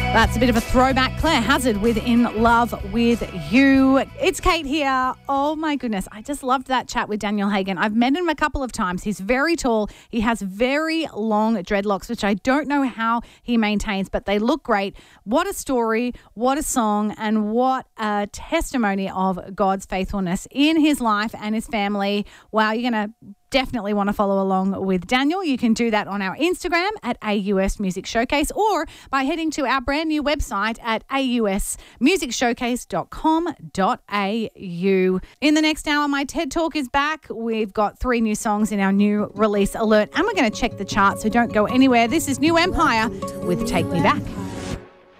That's a bit of a throwback. Claire Hazard with In Love With You. It's Kate here. Oh my goodness. I just loved that chat with Daniel Hagen. I've met him a couple of times. He's very tall. He has very long dreadlocks, which I don't know how he maintains, but they look great. What a story, what a song, and what a testimony of God's faithfulness in his life and his family. Wow, you're going to definitely want to follow along with Daniel. You can do that on our Instagram at AUS Music Showcase or by heading to our brand new website at ausmusicshowcase.com.au. In the next hour, my TED Talk is back. We've got 3 new songs in our new release alert and we're going to check the charts, so don't go anywhere. This is New Empire with Take Me Back.